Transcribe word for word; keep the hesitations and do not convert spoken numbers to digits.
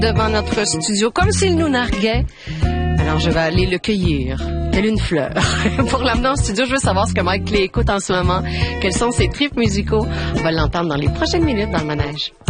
devant notre studio, comme s'il nous narguait. Alors, je vais aller le cueillir, telle une fleur. Pour l'amener en studio, je veux savoir ce que Mike Clé écoute en ce moment. Quels sont ses trips musicaux? On va l'entendre dans les prochaines minutes dans le manège.